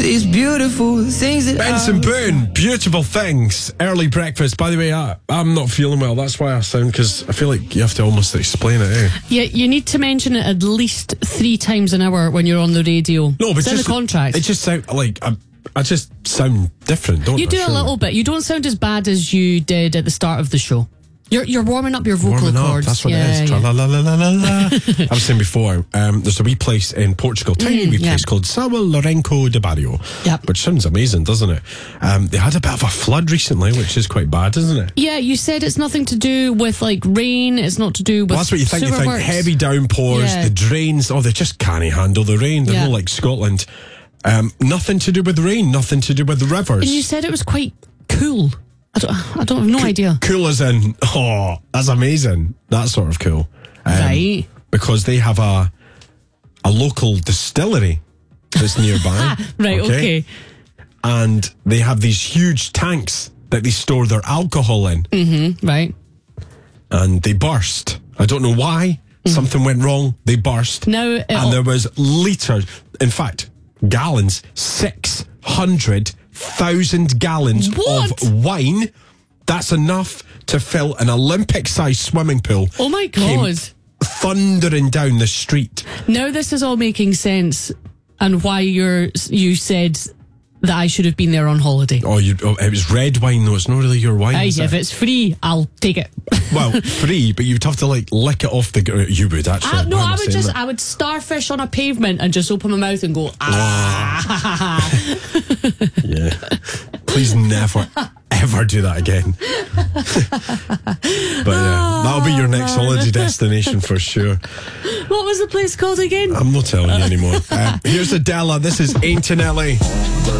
these beautiful things that Benson Boone, Beautiful Things, Early Breakfast. By the way, I'm not feeling well. That's why I sound, because I feel like you have to almost explain it, eh? Yeah, you need to mention it at least 3 times an hour when you're on the radio. No, but it's in the contract. It just sounds like I just sound different, don't I? You do a little bit. You don't sound as bad as you did at the start of the show. You're warming up your vocal cords. That's what it is. Tra-la-la-la-la-la. I was saying before, there's a wee place in Portugal, tiny wee place called São Lourenço de Bairro, which sounds amazing, doesn't it? They had a bit of a flood recently, which is quite bad, isn't it? Yeah, you said it's nothing to do with like rain. It's not to do with. Well, that's what you think. You think works. Heavy downpours, the drains. Oh, they just can't handle the rain. They're not like Scotland. Nothing to do with rain. Nothing to do with the rivers. And you said it was quite cool. I don't have no idea. Cool as in, oh, that's amazing. That sort of cool. Right. Because they have a local distillery that's nearby. Right, okay. And they have these huge tanks that they store their alcohol in. Mm-hmm, right. And they burst. I don't know why. Something went wrong. They burst. And there was litres, in fact, gallons, 600,000 gallons of wine. That's enough to fill an Olympic-sized swimming pool. Oh my God. Thundering down the street. Now this is all making sense, and why you said that I should have been there on holiday. It was red wine though. It's not really your wine. If it's free, I'll take it. Well, free, but you'd have to like lick it off the. You would actually. No, I would starfish on a pavement and just open my mouth and go Yeah. Please never ever do that again. But yeah, that'll be your next holiday destination for sure. What was the place called again? I'm not telling you anymore. Here's Adela. This is Ain't Nelly.